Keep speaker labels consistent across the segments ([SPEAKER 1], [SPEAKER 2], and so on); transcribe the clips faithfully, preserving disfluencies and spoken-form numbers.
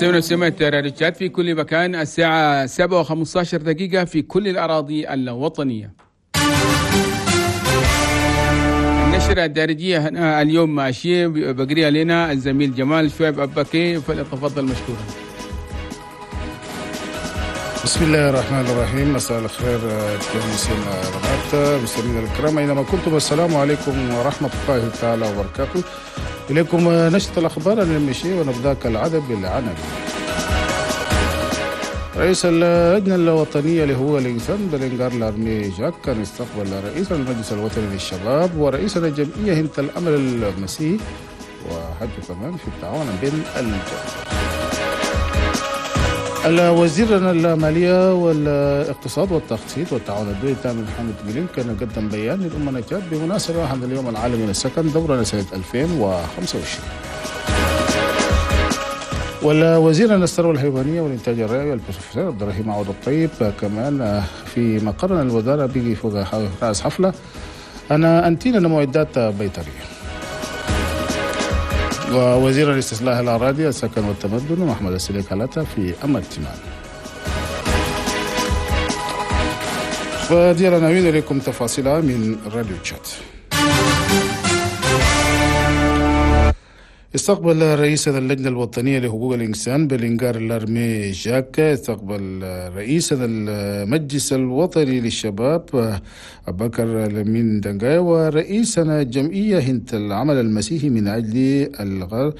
[SPEAKER 1] مستمعينا وسمعة راديو تشات في كل مكان، الساعة سبعة وخمسة عشر دقيقة في كل الأراضي الوطنية. النشرة الدارجية اليوم ماشية بقريها لنا الزميل جمال شعيب أبكي، فليتفضل مشكورا.
[SPEAKER 2] بسم الله الرحمن الرحيم. مساء الخير مستمعينا رمات مستمعينا الكرام أينما كنتم، السلام عليكم ورحمة الله تعالى وبركاته. إليكم نشرة الأخبار المشي ونبدأ كالعادة بالعناوين. رئيس اللجنة الوطنية لحقوق الإنسان بلينغار لارمي جاك كان استقبل رئيس المجلس الوطني للشباب ورئيس الجمعية هند الأمل المسيحي وحجوا كمان في التعاون بين الجميع. الوزير المالية والاقتصاد والتخطيط والتعاون الدولي تامر حامد بلينكن قدم بيان للأمة نجات بمناسبة هذا اليوم العالمي للسكن دورة سنة ألفين وخمسة وعشرين. والوزير الثروة الحيوانية والإنتاج الريعي البروفيسور عبد الرحيم عوض الطيب كمان في مقرنا الوزارة بيجي فوق رأس حفلة أنا أنتينا معدات بيطرية. ووزير الاستصلاح الأراضي السكن والتمدن محمد السليك هلاتا في أمة تيمان. فدي العناوين إليكم تفاصيلها من راديو تشات. استقبل رئيس اللجنة الوطنية لحقوق الإنسان بلينغار لارمي جاك استقبل رئيس المجلس الوطني للشباب أبوبكر لمين دنغايا ورئيس الجمعية هند العمل المسيحي من أجل الغر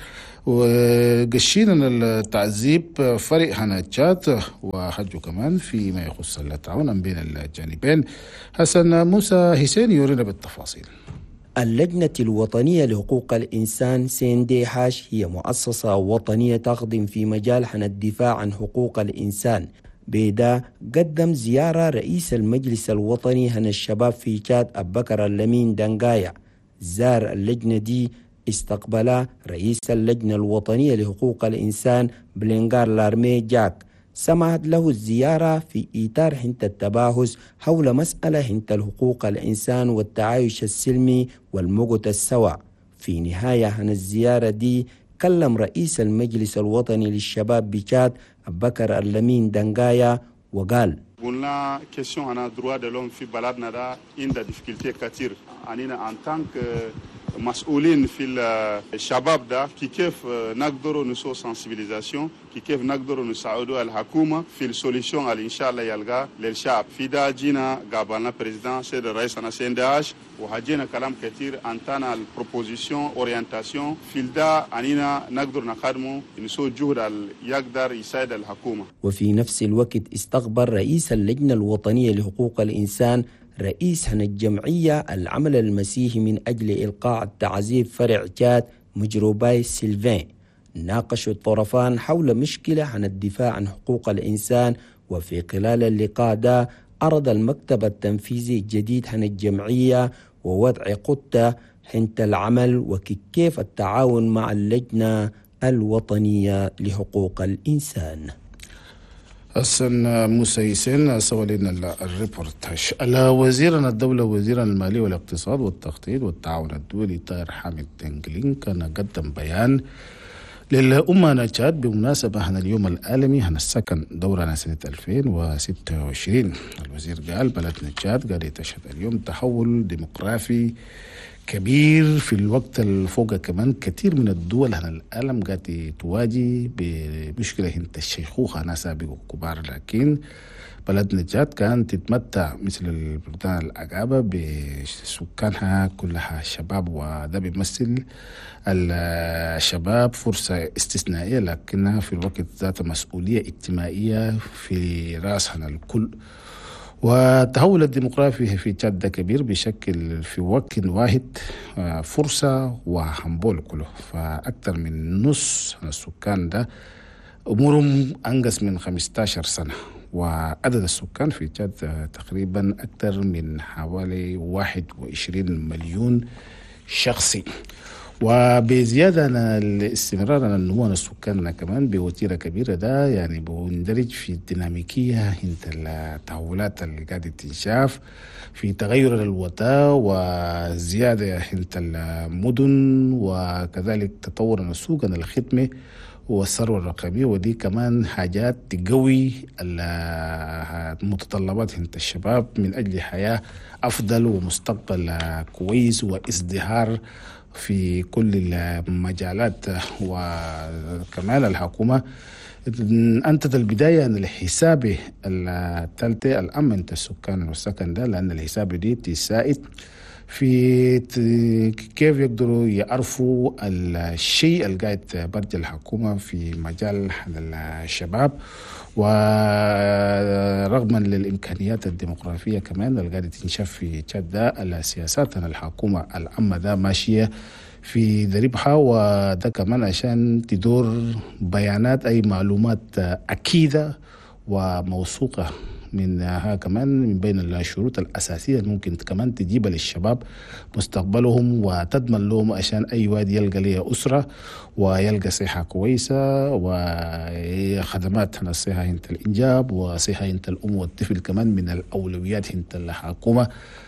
[SPEAKER 2] وقشينا التعذيب فريق حناجات وحجوا كمان فيما يخص التعاون بين الجانبين. حسن موسى حسين يورينا بالتفاصيل.
[SPEAKER 3] اللجنة الوطنية لحقوق الإنسان سيندي حاش هي مؤسسة وطنية تخدم في مجال حن الدفاع عن حقوق الإنسان. بيدا قدم زيارة رئيس المجلس الوطني هن الشباب في تشاد أبوبكر لمين دنغايا. زار اللجنة دي استقبل رئيس اللجنة الوطنية لحقوق الإنسان بلينغار لارمي جاك. سمعت له الزيارة في إطار حنت التباحث حول مسألة حنت الحقوق الإنسان والتعايش السلمي والمقت السواء. في نهاية عن الزيارة دي كلم رئيس المجلس الوطني للشباب بتشاد أبوبكر اللمين دنغايا وقال:
[SPEAKER 4] قلنا كيسيون أنا دروا دي لوم في بلدنا دا عند ديفيكولتي كتير أنينا أن تانك مسؤولين في الشباب ده كي كيف نقدروا نسوي سنسيبيليزاسيون كي كيف نقدروا نساعدوا الحكومة في السوليسيون اللي إن شاء الله يلقى للشعب. في ده جينا قابلنا بريزيدان سيد الرئيس أنا سينداش وهجينا كلام كتير أنتنا البروبوزيسيون أورينتاسيون في ده أنينا نقدر نخدمه نسوي جهد اللي يقدر يساعد الحكومة.
[SPEAKER 3] وفي نفس الوقت استقبل رئيس اللجنة الوطنية لحقوق الإنسان رئيس هن الجمعية العمل المسيحي من أجل إلقاء التعذيب فرع تشاد مجروباي سيلفين. ناقشوا الطرفان حول مشكلة عن الدفاع عن حقوق الإنسان. وفي خلال اللقاء ده عرض المكتب التنفيذي الجديد عن الجمعية ووضع خطة حنت العمل وكيف التعاون مع اللجنة الوطنية لحقوق الإنسان.
[SPEAKER 2] حسن موسى حسين سوى لنا الريبورتاج. الوزير الدولة وزير المالية والاقتصاد والتخطيط والتعاون الدولي طاهر حامد دنجلين كان قدم بيان للأمة نجات بمناسبة عن اليوم العالمي عن السكن دورة سنة ألفين وستة وعشرين. الوزير قال بلد نجات قال تشهد اليوم تحول ديموغرافي كبير في الوقت الفوق. كمان كثير من الدول عن العالم قاعدة تواجه بمشكلة هنت الشيخوخة ناس سابقوا كبار، لكن بلد نجات كانت تتمتع مثل البلدان العقابة بسكانها كلها شباب، وده بيمثل الشباب فرصة استثنائية لكنها في الوقت ذات مسؤولية اجتماعية في رأسها الكل. والتحول الديموغرافي في تشاد كبير بشكل في وقت واحد فرصة وهنبول كله. فأكثر من نص السكان ده أمورهم أنقص من خمسة عشر سنة، وعدد السكان في تشاد تقريبا أكثر من حوالي واحد وعشرين مليون شخصي. وبزيادة أنا الاستمرار على النمو السكان كمان بوتيرة كبيرة ده يعني بندرج في الديناميكية انت التحولات اللي قاعدة تنشاف في تغير الوطا وزيادة انت المدن وكذلك تطور السوق الخدمة والثروة الرقمية، ودي كمان حاجات تقوي المتطلبات انت الشباب من أجل حياة أفضل ومستقبل كويس وازدهار في كل المجالات. وكمان الحكومة أنتت البداية أن الحساب الثالثة الأمن السكان والسكن ده، لأن الحساب دي تساعد في كيف يقدروا يعرفوا الشيء اللي قاعد برجع الحكومة في مجال الشباب، ورغما للإمكانيات الديموغرافية كمان اللي قاعدة تنشف في تشاد ده، السياسات الحكومة العامة ده ماشية في دربها، وده كمان عشان تدور بيانات أي معلومات أكيدة وموثوقة منها كمان من بين الشروط الأساسية اللي ممكن كمان تجيب للشباب مستقبلهم وتضمن لهم عشان أي واحد يلقى ليه أسرة ويلقى صحة كويسة وخدمات الصحة انت الإنجاب وصحة انت الأم والطفل كمان من الأولويات انت الحكومة.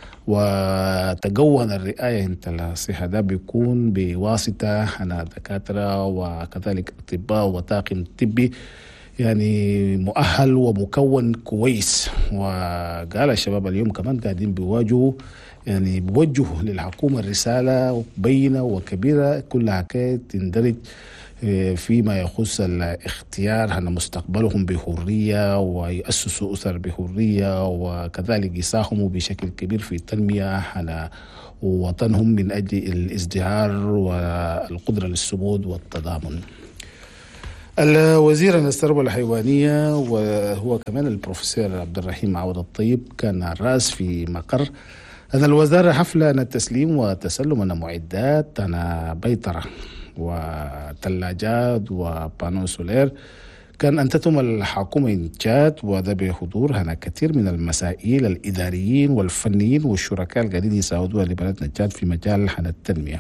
[SPEAKER 2] وتقوّن الرعاية انت الصحة ده بيكون بواسطة أنا دكاترة وكذلك أطباء وطاقم طبي يعني مؤهل ومكون كويس. وقال الشباب اليوم كمان قاعدين بيواجهوا يعني بوجهوا للحكومة الرسالة بينة وكبيرة كلها كي تندرج فيما يخص الاختيار عن مستقبلهم بحرية ويأسسوا أسر بحرية وكذلك يساهموا بشكل كبير في التنمية على وطنهم من أجل الازدهار والقدرة للصمود والتضامن. الوزير عن الثروة الحيوانية وهو كمان البروفيسور عبد الرحيم عوض الطيب كان الرأس في مقر أن الوزارة حفلة عن التسليم وتسلم أن معدات أنا بيطرة وثلاجات وبانو سولير كان أنتتم الحكومة إنتاج، وذا بحضور هنا كثير من المسائل الإداريين والفنيين والشركاء القاعدين يساعدوها لبلدنا تشاد في مجال التنمية.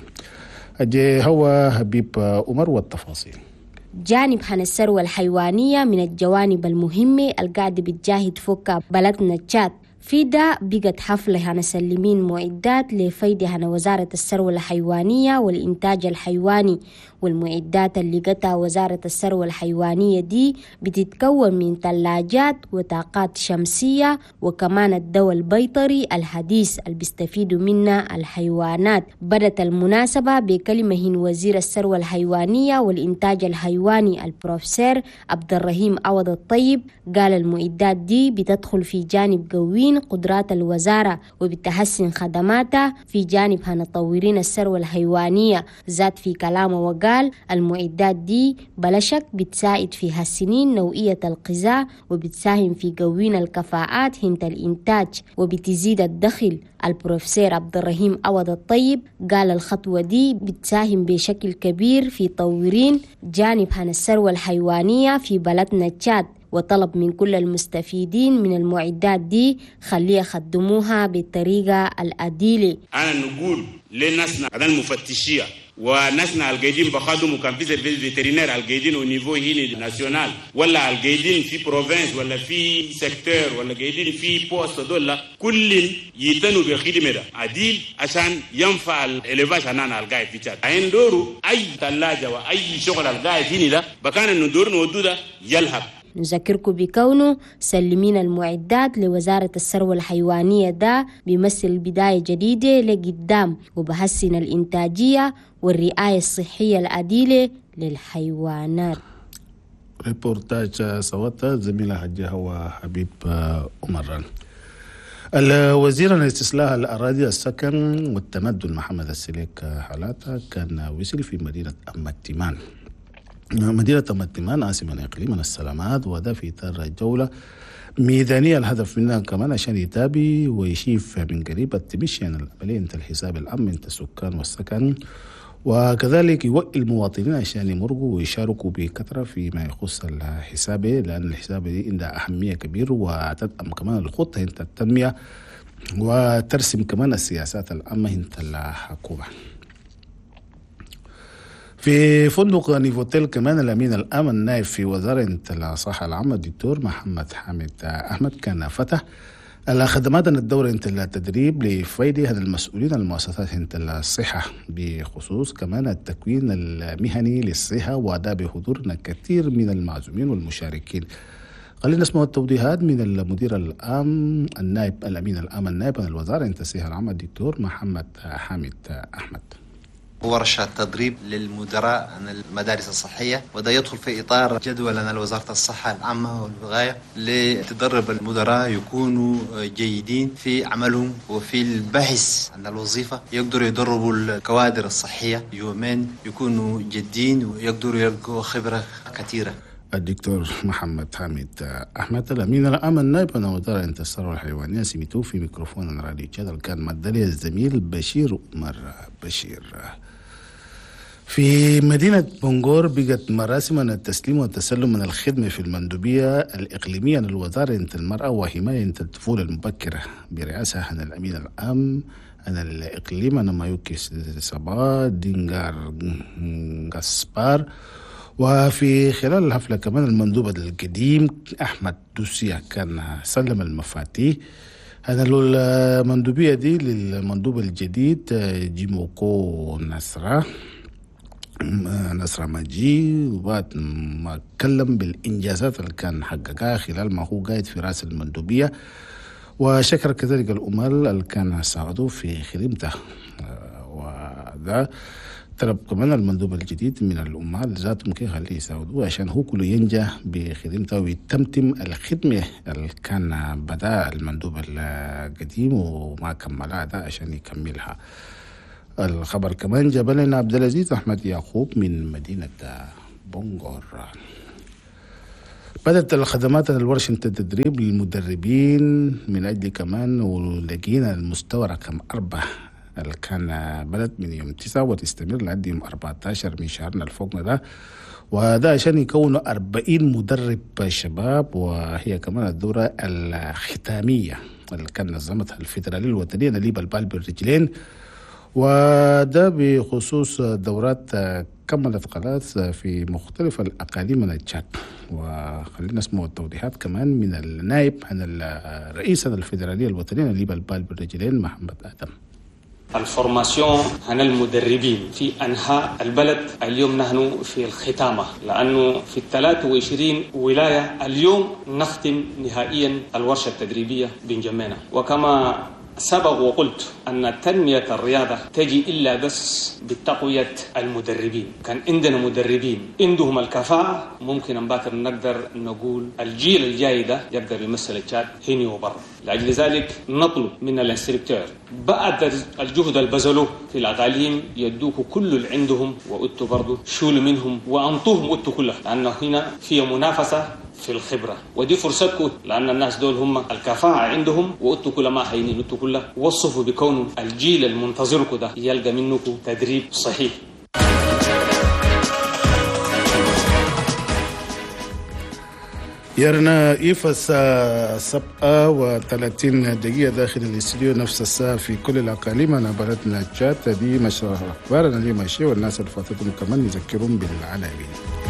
[SPEAKER 2] أجي هو حبيب عمر والتفاصيل.
[SPEAKER 5] جانب عن الثروة الحيوانية من الجوانب المهمة القاعدة بتجاهد فوق بلدنا تشاد. في ده بقت حفلة عن سلمين معدات لفايدة عن وزارة الثروة الحيوانية والإنتاج الحيواني، والمعدات اللي قطع وزارة الثروة الحيوانية دي بتتكون من ثلاجات وطاقات شمسية وكمان الدواء البيطري الحديث اللي بيستفيدوا منها الحيوانات. بدت المناسبة بكلمة هن وزير الثروة الحيوانية والإنتاج الحيواني البروفيسور عبد الرحيم عوض الطيب. قال المعدات دي بتدخل في جانب قوين قدرات الوزارة وبتحسن خدماتها في جانب هنطورين الثروة الحيوانية. زاد في كلامه وقال المعدات دي بلا شك بتساعد في هالسنين نوعية الغذاء وبتساهم في قوين الكفاءات هنت الإنتاج وبتزيد الدخل. البروفيسور عبد الرحيم عوض الطيب قال الخطوة دي بتساهم بشكل كبير في تطويرين جانب عن الثروة الحيوانية في بلدنا تشاد، وطلب من كل المستفيدين من المعدات دي خليه يخدموها بالطريقة العديلة.
[SPEAKER 6] أنا نقول لناسنا المفتشية وناسنا القاعدين بخدموا كان في سيرفيس فيترينير القاعدين au niveau هنا ناسيونال ولا القاعدين في بروفنس ولا في سيكتور ولا قاعدين في بوست دول كل يتنوا بالخدمة ده عديل عشان ينفع الإليفاش هنا القاعد في تشاد. عندورو أي ثلاجة وأي شغل القاعد هنا ده بكان الندور نودو ده يلهب.
[SPEAKER 5] نذكركم بكونه سلمين المعدات لوزارة الثروة الحيوانية ده بيمثل بداية جديدة لقدام وبحسن الإنتاجية والرعاية الصحية العديلة للحيوانات.
[SPEAKER 2] ريبورتاج صوتها زميلة حجة هو حبيب عمر. الوزير عن استصلاح الأراضي السكن والتمدن محمد السليك حالاتها كان وصل في مدينة أم التيمان مدينة أم التيمان عاصمة إقليم السلامات، وده في إطار الجولة ميدانية الهدف منها كمان عشان يتابع ويشيف من قريب التمشي عن العملية الحساب الأمن انت السكان والسكن، وكذلك يوعي المواطنين عشان يمرقوا ويشاركوا بكثرة فيما يخص الحساب، لأن الحساب دي عندها أهمية كبيرة وتدعم كمان الخطة انت التنمية وترسم كمان السياسات العامة انت الحكومة. في فندق نيفوتيل كمان الأمين العام النائب في وزارة الصحة العامة الدكتور محمد حامد أحمد كان فتح الخدمات الدورة انت التدريب لفائدة هذا المسؤولين المؤسسات انت الصحة بخصوص كمان التكوين المهني للصحة وآداب حضورنا كثير من المعزومين والمشاركين. خلينا نسمع التوضيحات من المدير العام النائب الأمين العام النائب عن الوزارة انت الصحة العامة الدكتور محمد حامد أحمد.
[SPEAKER 7] ورشة تدريب للمدراء عن المدارس الصحية، وده يدخل في إطار جدول عن وزارة الصحة العامة والوقاية لتدرب المدراء يكونوا جيدين في عملهم وفي البحث عن الوظيفة، يقدروا يدربوا الكوادر الصحية يومين يكونوا جدين ويقدروا يلقوا خبرة كثيرة.
[SPEAKER 2] الدكتور محمد حامد أحمد الأمين العام النائب عن وزارة الثروة الحيوانية سميتوه في ميكروفون راديو جدل كان مدلي الزميل بشير عمر بشير. في مدينة بونغور بقت مراسم التسليم والتسلم من الخدمة في المندوبية الإقليمية للوزارة المرأة وحماية الطفولة المبكرة برئاسة عن الأمين العام عن الإقليم أنا مايوكي سابا دينغار غاسبار. وفي خلال الحفلة كمان المندوب القديم أحمد دوسيا كان سلم المفاتيح هذا المندوبية دي للمندوب الجديد جيموكو نصرة نصر ماجي، وبعد ما تكلم بالإنجازات اللي كان حققها خلال ما هو قاعد في رأس المندوبية، وشكر كذلك الأمل اللي كان ساعدوه في خدمته. وده طلب كمان المندوب الجديد من الأمال ذاتهم كيف خليه يساعدوه عشان هو كله ينجح بخدمته ويتمتم الخدمة اللي كان بدأ المندوب القديم وما كملها ده عشان يكملها. الخبر كمان جاب لنا عبد العزيز أحمد يعقوب من مدينة بونغور. بدأت الخدمات الورشة التدريب للمدربين من أجل كمان ولقينا المستوى رقم أربعة اللي كان بدأت من يوم تسعة وتستمر لحد يوم أربعة عشر من شهرنا الفوقنا ده، وده عشان يكونوا أربعين مدرب شباب، وهي كمان الدورة الختامية اللي كان نظمتها الفيدرالية الوطنية نليب البال بالرجلين، وده بخصوص دورات كملت خلاص في مختلف الأقاليم من التشاد. وخلينا نسمع التوضيحات كمان من النائب عن الرئيس الفيدرالية الوطنية نليب البال بالرجلين محمد آدم.
[SPEAKER 8] الفورماسيون عن المدربين في أنحاء البلد اليوم نحن في الختامة، لأنه في الثلاث وعشرين ولاية اليوم نختم نهائيا الورشة التدريبية بنجمينا. وكما سبق وقلت أن تنمية الرياضة تجي إلا بس بتقوية المدربين. كان عندنا مدربين عندهم الكفاءة، ممكن أن باكر نقدر نقول الجيل الجاي ده يقدر يمثل التشاد هنا وبرا. لأجل ذلك نطلب من الانستركتور بعد الجهد البذلوه في الأقاليم يدوكوا كل اللي عندهم، وأنتوا برضو شولوا منهم وأنطوهم أنتوا كلها، لأنه هنا في منافسة في الخبرة، ودي فرصتكم لأن الناس دول هم الكفاءة عندهم، وأنتوا كل ما حينين أنتوا كلها وصفوا بكونوا الجيل المنتظركم ده يلقى منكم تدريب صحيح.
[SPEAKER 2] يارنا إيفا الساعة سبعة وثلاثين دقيقة داخل الاستديو، نفس الساعة في كل الأقاليم. أنا بلدنا تشاد دي مشروع أخبار أنا اليوم ماشي، والناس اللي فاتتهم كمان يذكرون بالعناوين.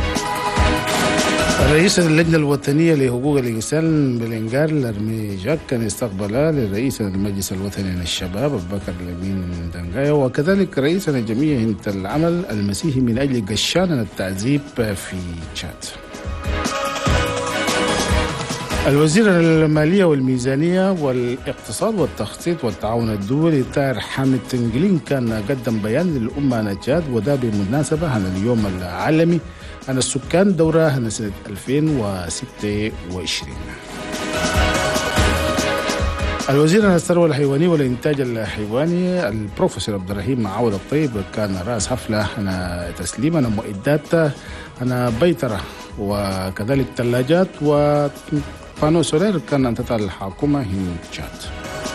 [SPEAKER 2] رئيس اللجنة الوطنية لحقوق الإنسان بالإنجار لرمي جاك كان استقبلها للرئيس المجلس الوطني للشباب أبو بكر الأمين دنقايا، وكذلك رئيس الجمعية هند العمل المسيحي من أجل قشان التعذيب في تشاد. الوزير المالية والميزانية والاقتصاد والتخطيط والتعاون الدولي طاهر حامد تنجلين كان قدم بيان للأمة عن تشاد، وده بمناسبة عن اليوم العالمي عن السكان دورة عن سنة ألفين وستة وعشرين. الوزير عن الثروة الحيوانية والإنتاج الحيواني البروفيسور عبد الرحيم معاوض الطيب كان رأس حفلة عن تسليم عن معدات عن بيطرة وكذلك ثلاجات وبانو سولير كان انتهت الحكومة هند تشاد.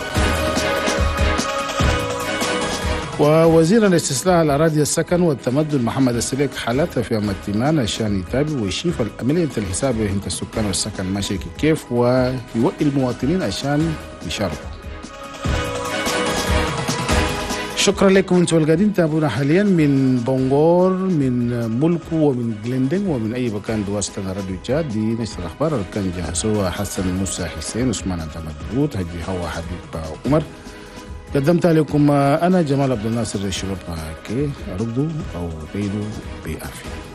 [SPEAKER 2] ووزير الاستصلاح الأراضي السكن والتمدن محمد السليك حالته في يوم التمان عشان يتابع ويشوف العملية الحساب بين السكان والسكن ماشي كيف، ويوئي المواطنين عشان يشاركوا. شكرا لكم انتم القاعدين تابعونا حاليا من بونغور، من ملكو، ومن جلندن، ومن اي مكان بواسطه راديو جاد. دي نشر الاخبار اللي كان جهزوها حسن موسى حسين، عثمان عبد المدبوط، هجي هوا حبيب عمر. قدمت لكم انا جمال عبد الناصر الشباب. كي ردوا او بيدوا بعافيه.